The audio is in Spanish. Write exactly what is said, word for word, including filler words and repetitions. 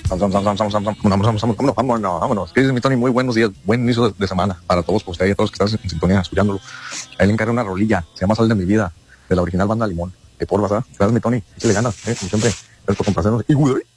Vámonos, vámonos, vámonos, vámonos, vámonos, vámonos. ¿Qué dices, mi Tony? Muy buenos días, buen inicio de, de semana para todos, pues ahí a todos que están en sintonía, escuchándolo. Ahí le encargo una rolilla, se llama Sal de mi vida, de la original banda Limón. De por, ¿verdad? Gracias, mi Tony, échale ganas, eh, como siempre. Gracias por complacernos. Y, güey,